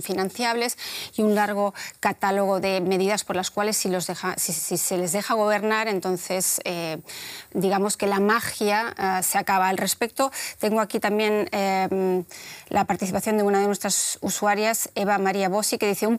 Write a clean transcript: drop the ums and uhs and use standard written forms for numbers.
financiables y un largo catálogo de medidas por las cuales si se les deja gobernar, entonces digamos que la magia se acaba. Al respecto, tengo aquí también la participación de una de nuestras usuarias, Eva María Bossi, que dice: un